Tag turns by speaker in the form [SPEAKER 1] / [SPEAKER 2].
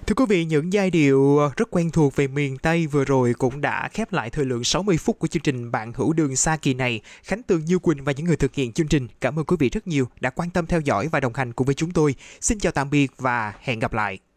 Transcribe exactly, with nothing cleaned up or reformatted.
[SPEAKER 1] Thưa quý vị, những giai điệu rất quen thuộc về miền Tây vừa rồi cũng đã khép lại thời lượng sáu mươi phút của chương trình Bạn Hữu Đường Xa kỳ này. Khánh Tường, Như Quỳnh và những người thực hiện chương trình, cảm ơn quý vị rất nhiều đã quan tâm theo dõi và đồng hành cùng với chúng tôi. Xin chào tạm biệt và hẹn gặp lại.